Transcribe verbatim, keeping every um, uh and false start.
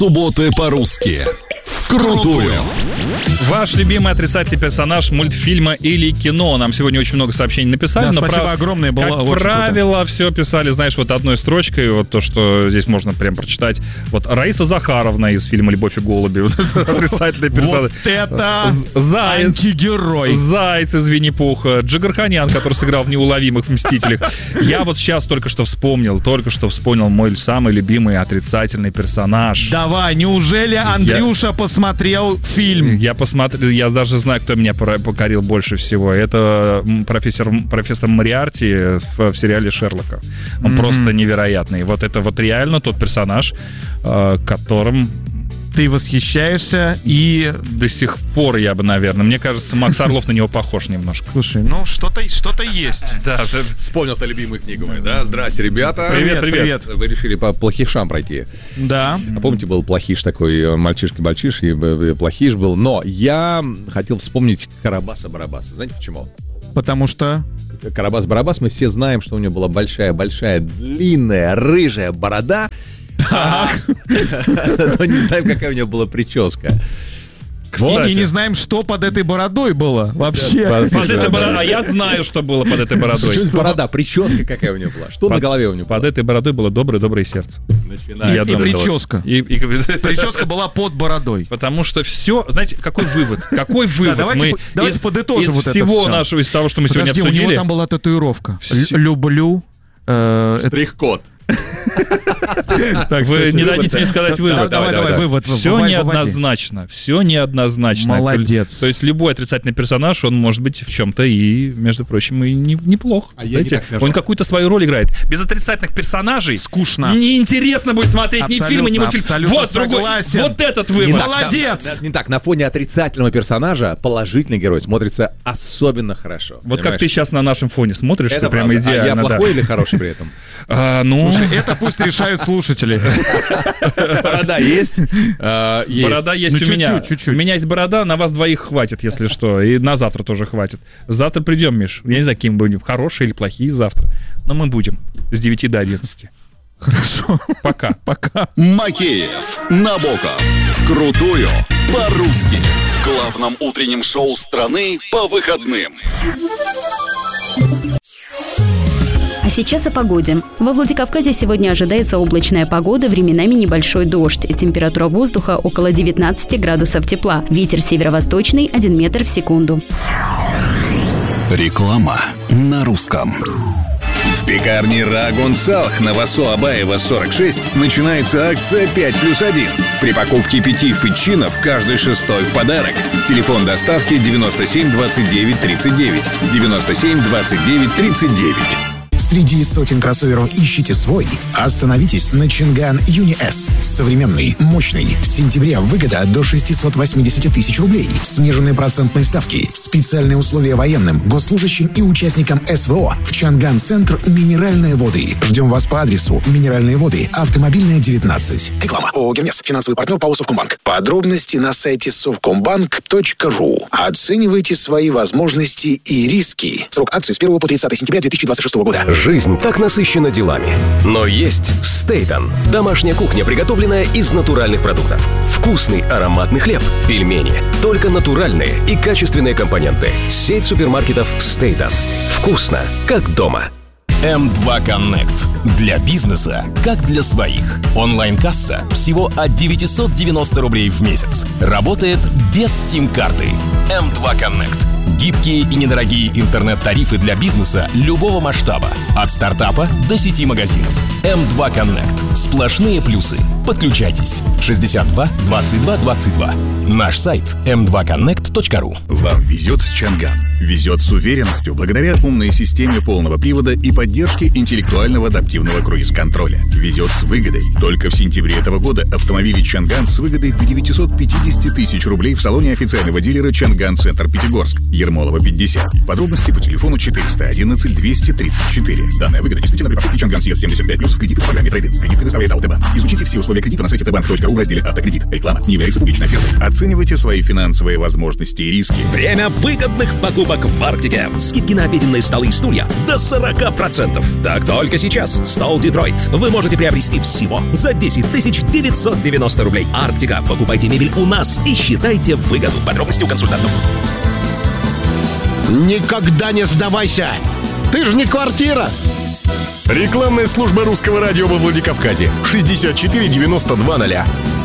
Субботы по-русски. Вкрутую. Ваш любимый отрицательный персонаж мультфильма или кино. Нам сегодня очень много сообщений написали. Да, но спасибо прав... огромное. Было как очень правило, круто. все писали, знаешь, вот одной строчкой. Вот то, что здесь можно прям прочитать. Вот Раиса Захаровна из фильма «Любовь и голуби». Отрицательный персонаж. Вот это Заяц. Антигерой. Заяц из Винни-Пуха. Джигарханян, который сыграл в «Неуловимых мстителях». Я вот сейчас только что вспомнил, только что вспомнил мой самый любимый отрицательный персонаж. Давай, неужели Андрюша я... посмотрел фильм? Я посмотрел, я даже знаю, кто меня покорил больше всего. Это профессор, профессор Мориарти в, в сериале «Шерлока». Он mm-hmm. просто невероятный. Вот это вот реально тот персонаж, которым... Ты восхищаешься и... До сих пор я бы, наверное. Мне кажется, Макс Орлов на него похож немножко. Слушай, ну что-то, что-то есть. Да, вспомнил-то любимую книгу мою, да? Здрасте, ребята. Привет, привет. Вы решили по плохишам пройти. Да. А помните, был плохиш такой, мальчишка-мальчиш, и плохиш был. Но я хотел вспомнить Карабаса-Барабаса. Знаете почему? Потому что... Карабас-Барабас, мы все знаем, что у него была большая-большая, длинная, рыжая борода. Но не знаем, какая у него была прическа. Кстати. И не знаем, что под этой бородой было вообще. Под этой бородой. А я знаю, что было под этой бородой. Что борода, прическа какая у него была? Что под, на голове у него было? Под этой бородой было доброе-доброе сердце. И, и прическа. И, и... Прическа была под бородой. Потому что все, знаете, какой вывод? Какой вывод? Да, давайте, мы давайте из, подытожим из вот всего это все. нашего, из того, что мы Подожди, сегодня обсудили. У него там была татуировка. Все. Люблю. Э, Штрих-код. Так, вы не дадите мне сказать вывод. Давай, давай, вывод. Все неоднозначно. Все неоднозначно. Молодец. То есть любой отрицательный персонаж, он может быть в чем-то и, между прочим, и неплох. А я не так скажу. Он какую-то свою роль играет. Без отрицательных персонажей скучно. Неинтересно будет смотреть ни фильмы, ни мультфильмы. Вот другой. Вот этот вывод. Молодец. Не так. На фоне отрицательного персонажа положительный герой смотрится особенно хорошо. Вот как ты сейчас на нашем фоне смотришься, прям идеально. А я плохой или хороший при этом? Ну, это пусть решают слушатели. Борода есть? Борода есть у меня. У меня есть борода, на вас двоих хватит, если что. И на завтра тоже хватит. Завтра придем, Миш. Я не знаю, каким будем. Хорошие или плохие завтра. Но мы будем с девяти до одиннадцати. Хорошо. Пока. Пока. Макеев, Набоков. Вкрутую по-русски. В главном утреннем шоу страны по выходным. А сейчас о погоде. Во Владикавказе сегодня ожидается облачная погода, временами небольшой дождь. Температура воздуха около девятнадцати градусов тепла. Ветер северо-восточный один метр в секунду. Реклама на русском. В пекарне Рагун Салх на Васо Абаева сорок шесть начинается акция пять плюс один. При покупке пяти фитчинов каждый шестой в подарок. Телефон доставки девяносто семь двадцать девять тридцать девять. девяносто семь двадцать девять тридцать девять. Среди сотен кроссоверов ищите свой? Остановитесь на Чинган Юни С. Современный, мощный. В сентябре выгода до шестьсот восемьдесят тысяч рублей. Сниженные процентные ставки. Специальные условия военным, госслужащим и участникам СВО. В Чанган-центр «Минеральные воды». Ждем вас по адресу «Минеральные воды», Автомобильная, девятнадцать. Реклама. ООО «Гермес». Финансовый партнер ПАО «Совкомбанк». Подробности на сайте совкомбанк точка ру. Оценивайте свои возможности и риски. Срок акции с первого по тридцатое сентября две тысячи двадцать шестого года. Жизнь так насыщена делами. Но есть Стейтон. Домашняя кухня, приготовленная из натуральных продуктов. Вкусный ароматный хлеб, пельмени. Только натуральные и качественные компоненты. Сеть супермаркетов Стейтон. Вкусно, как дома. эм два Connect. Для бизнеса, как для своих. Онлайн-касса всего от девятьсот девяносто рублей в месяц. Работает без сим-карты. эм два Connect. Гибкие и недорогие интернет-тарифы для бизнеса любого масштаба. От стартапа до сети магазинов. эм два Connect. Сплошные плюсы. Подключайтесь. шестьдесят два двадцать два двадцать два. Наш сайт эм два коннект точка ру. Вам везет с Чанган. Везет с уверенностью благодаря умной системе полного привода и поддержке интеллектуального адаптивного круиз-контроля. Везет с выгодой. Только в сентябре этого года автомобили Чанган с выгодой до девятьсот пятьдесят тысяч рублей в салоне официального дилера Чанган Центр Пятигорск. Ермолова, пятьдесят. Подробности по телефону четыреста одиннадцать двести тридцать четыре. Данная выгода действительно при покупке Чанган Си Эс семьдесят пять плюс в кредит в программе Трейдинг. Кредит предоставляет Алтебанк. Изучите все условия кредита на сайте тэ банк точка ру в разделе «Автокредит». Реклама не является публичной офертой. Оценивайте свои финансовые возможности и риски. Время выгодных покупок в Арктике. Скидки на обеденные столы и стулья до сорок процентов. Так только сейчас. Стол Детройт вы можете приобрести всего за десять тысяч девятьсот девяносто рублей. Арктика. Покупайте мебель у нас и считайте выгоду. Подробности у консультантов. Никогда не сдавайся! Ты же не квартира! Рекламная служба русского радио во Владикавказе. шестьдесят четыре девяносто два ноль.